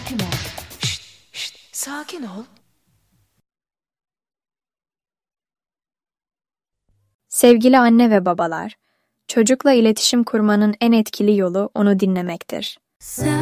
sakin ol. Sakin ol. Sevgili anne ve babalar, çocukla iletişim kurmanın en etkili yolu onu dinlemektir.